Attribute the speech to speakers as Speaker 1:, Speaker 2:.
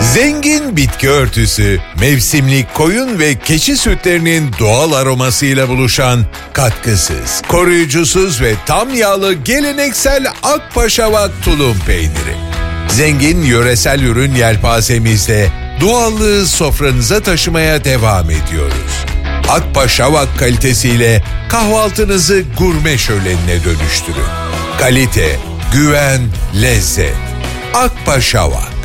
Speaker 1: Zengin bitki örtüsü, mevsimlik koyun ve keçi sütlerinin doğal aromasıyla buluşan katkısız, koruyucusuz ve tam yağlı geleneksel Akpaşavak tulum peyniri. Zengin yöresel ürün yelpazemizde doğallığı sofranıza taşımaya devam ediyoruz. Akpaşavak kalitesiyle kahvaltınızı gurme şölenine dönüştürün. Kalite, güven, lezzet. Akpaşavak.